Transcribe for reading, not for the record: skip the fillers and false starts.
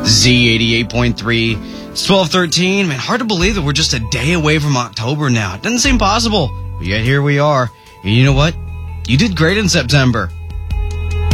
Z88.3. It's 12:13. Man, hard to believe that we're just a day away from October now. It doesn't seem possible, but yet here we are. And you know what? You did great in September.